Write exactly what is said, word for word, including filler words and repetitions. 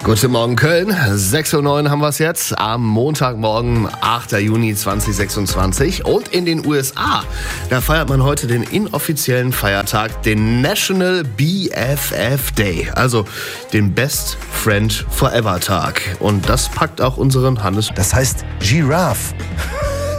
Guten Morgen Köln, sechs Uhr neun haben wir es jetzt, am Montagmorgen, achter Juni zweitausendsechsundzwanzig. Und in den U S A, da feiert man heute den inoffiziellen Feiertag, den National B F F Day, also den Best Friend Forever Tag. Und das packt auch unseren Hannes. Das heißt Giraffe.